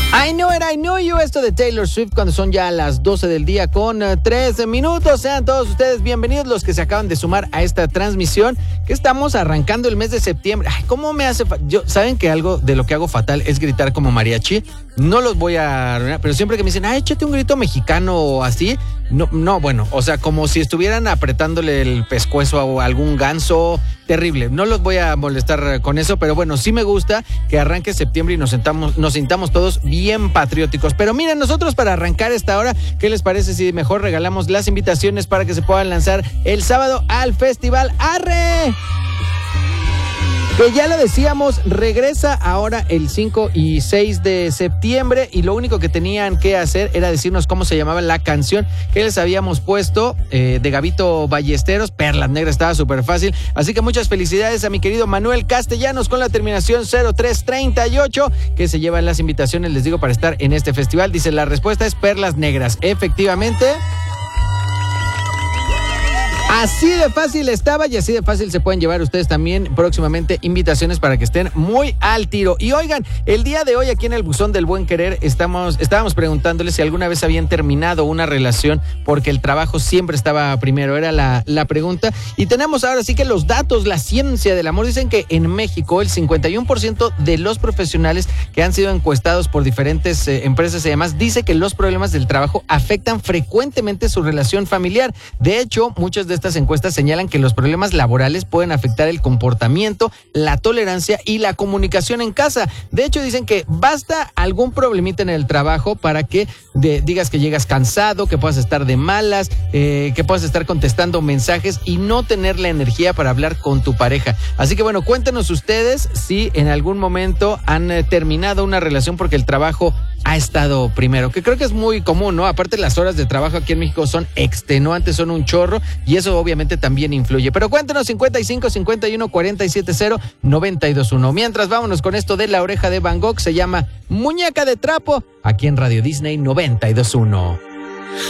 I Know You, esto de Taylor Swift, cuando son ya las 12 del día con 13 minutos. Sean todos ustedes bienvenidos los que se acaban de sumar a esta transmisión, que estamos arrancando el mes de septiembre. Ay, ¿cómo me hace ¿saben que algo de lo que hago fatal es gritar como mariachi? No los voy a arruinar, pero siempre que me dicen, échate un grito mexicano o así, no, bueno, o sea, como si estuvieran apretándole el pescuezo a algún ganso, terrible. No los voy a molestar con eso, pero bueno, sí me gusta que arranque septiembre y nos sintamos todos bien patrióticos. Pero miren, nosotros para arrancar esta hora, ¿qué les parece si mejor regalamos las invitaciones para que se puedan lanzar el sábado al Festival Arre? Que ya lo decíamos, regresa ahora el 5 y 6 de septiembre y lo único que tenían que hacer era decirnos cómo se llamaba la canción que les habíamos puesto de Gabito Ballesteros. Perlas Negras, estaba súper fácil. Así que muchas felicidades a mi querido Manuel Castellanos con la terminación 0338 que se llevan las invitaciones, les digo, para estar en este festival. Dice, la respuesta es Perlas Negras. Efectivamente, así de fácil estaba y así de fácil se pueden llevar ustedes también próximamente invitaciones para que estén muy al tiro. Y oigan, el día de hoy aquí en el Buzón del Buen Querer estábamos preguntándoles si alguna vez habían terminado una relación porque el trabajo siempre estaba primero, era la pregunta. Y tenemos ahora sí que los datos, la ciencia del amor. Dicen que en México el 51% de los profesionales que han sido encuestados por diferentes empresas y demás dice que los problemas del trabajo afectan frecuentemente su relación familiar. De hecho, muchas de estas encuestas señalan que los problemas laborales pueden afectar el comportamiento, la tolerancia y la comunicación en casa. De hecho, dicen que basta algún problemita en el trabajo para que digas que llegas cansado, que puedas estar de malas, que puedas estar contestando mensajes y no tener la energía para hablar con tu pareja. Así que bueno, cuéntenos ustedes si en algún momento han terminado una relación porque el trabajo ha estado primero, que creo que es muy común, ¿no? Aparte, las horas de trabajo aquí en México son extenuantes, son un chorro y eso obviamente también influye. Pero cuéntenos 55 51 47 0 92 1. Mientras, vámonos con esto de La Oreja de Van Gogh, se llama Muñeca de Trapo, aquí en Radio Disney 92.1.